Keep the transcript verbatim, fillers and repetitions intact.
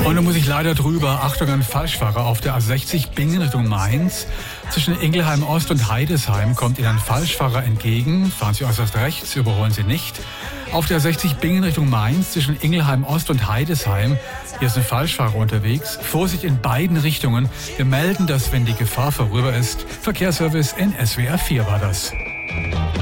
Und da muss ich leider drüber. Achtung an Falschfahrer. Auf der A sechzig Bingen Richtung Mainz. Zwischen Ingelheim Ost und Heidesheim kommt Ihnen ein Falschfahrer entgegen. Fahren Sie äußerst rechts, überholen Sie nicht. Auf der A sechzig Bingen Richtung Mainz zwischen Ingelheim Ost und Heidesheim. Hier ist ein Falschfahrer unterwegs. Vorsicht in beiden Richtungen. Wir melden das, wenn die Gefahr vorüber ist. Verkehrsservice in S W R vier war das.